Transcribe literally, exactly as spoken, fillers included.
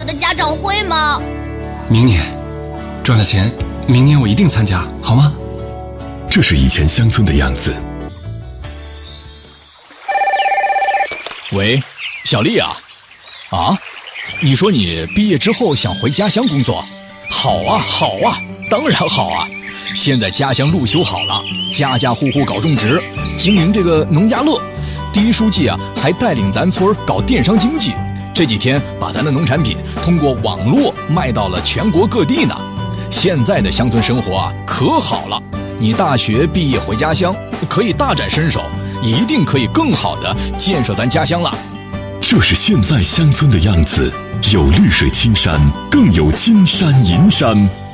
的家长会吗？ 明年赚了钱，明年我一定参加，好吗？ 这是以前乡村的样子。 喂，小丽啊，啊，你说你毕业之后想回家乡工作？好啊，好啊，当然好啊！现在家乡路修好了，家家户户搞种植，经营这个农家乐。第一书记啊，还带领咱村搞电商经济，这几天把咱的农产品通过网络卖到了全国各地呢。现在的乡村生活啊，可好了！你大学毕业回家乡，可以大展身手，一定可以更好的建设咱家乡了。 这是现在乡村的样子，有绿水青山，更有金山银山。